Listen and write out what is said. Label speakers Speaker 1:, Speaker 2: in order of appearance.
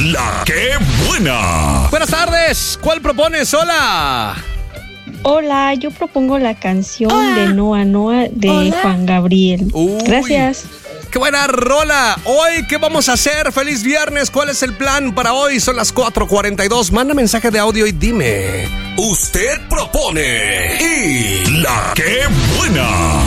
Speaker 1: La que buena.
Speaker 2: Buenas tardes, ¿cuál propones? Hola.
Speaker 3: Hola, yo propongo la canción de Noa Noa de Juan Gabriel. Gracias.
Speaker 2: ¡Qué buena rola! Hoy, ¿qué vamos a hacer? ¡Feliz viernes! ¿Cuál es el plan para hoy? Son las 4:42. Manda mensaje de audio y dime.
Speaker 1: Usted propone y la que buena.